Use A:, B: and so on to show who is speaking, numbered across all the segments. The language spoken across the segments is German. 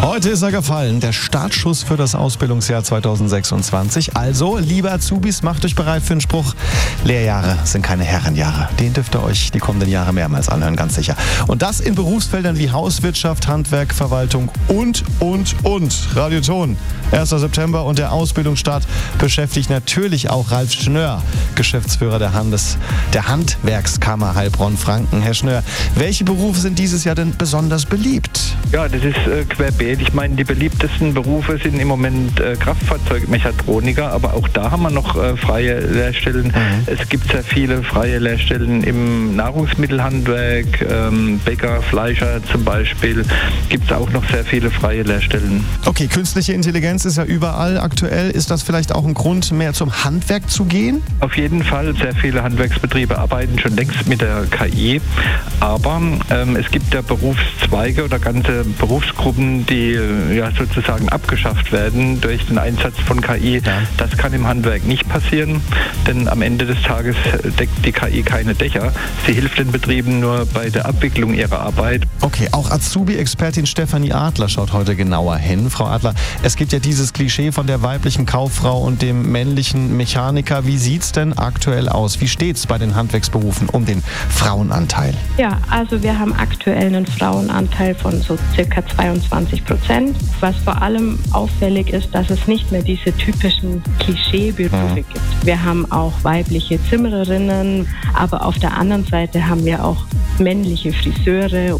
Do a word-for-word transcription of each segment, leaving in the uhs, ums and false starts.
A: Heute ist er gefallen, der Startschuss für das Ausbildungsjahr zweitausendsechsundzwanzig. Also, liebe Azubis, macht euch bereit für den Spruch, Lehrjahre sind keine Herrenjahre. Den dürft ihr euch die kommenden Jahre mehrmals anhören, ganz sicher. Und das in Berufsfeldern wie Hauswirtschaft, Handwerk, Verwaltung und, und, und. Radioton, erster September und der Ausbildungsstart beschäftigt natürlich auch Ralf Schnör, Geschäftsführer der, Handes, der Handwerkskammer Heilbronn-Franken. Herr Schnör, welche Berufe sind dieses Jahr denn besonders beliebt?
B: Ja, das ist äh, querbeet. Ich meine, die beliebtesten Berufe sind im Moment äh, Kraftfahrzeugmechatroniker, aber auch da haben wir noch äh, freie Lehrstellen. Mhm. Es gibt sehr viele freie Lehrstellen im Nahrungsmittelhandwerk, ähm, Bäcker, Fleischer zum Beispiel. Gibt es auch noch sehr viele freie Lehrstellen.
A: Okay, künstliche Intelligenz ist ja überall aktuell. Ist das vielleicht auch ein Grund, mehr zum Handwerk zu gehen?
B: Auf jeden Fall. Sehr viele Handwerksbetriebe arbeiten schon längst mit der K I. Aber ähm, es gibt ja Berufszweige oder ganze Berufsgruppen, die ja sozusagen abgeschafft werden durch den Einsatz von K I. Ja. Das kann im Handwerk nicht passieren, denn am Ende des Tages deckt die K I keine Dächer. Sie hilft den Betrieben nur bei der Abwicklung ihrer Arbeit.
A: Okay, auch Azubi-Expertin Stefanie Adler schaut heute genauer hin. Frau Adler, es gibt ja dieses Klischee von der weiblichen Kauffrau und dem männlichen Mechaniker. Wie sieht's denn aktuell aus? Wie steht's bei den Handwerksberufen um den Frauenanteil?
C: Ja, also wir haben aktuell einen Frauenanteil von so circa zweiundzwanzig Prozent. Was vor allem auffällig ist, dass es nicht mehr diese typischen Klischeeberufe mhm. gibt. Wir haben auch weibliche Zimmererinnen, aber auf der anderen Seite haben wir auch männliche Friseure.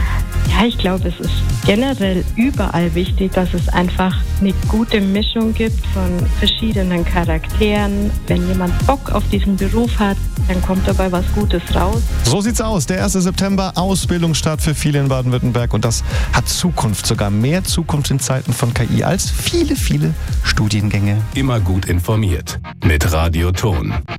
C: Ja, ich glaube, es ist generell überall wichtig, dass es einfach eine gute Mischung gibt von verschiedenen Charakteren. Wenn jemand Bock auf diesen Beruf hat, dann kommt dabei was Gutes raus.
A: So sieht's aus. Der erste September, Ausbildungsstart für viele in Baden-Württemberg. Und das hat Zukunft, sogar mehr Zukunft in Zeiten von K I als viele, viele Studiengänge.
D: Immer gut informiert mit Radioton.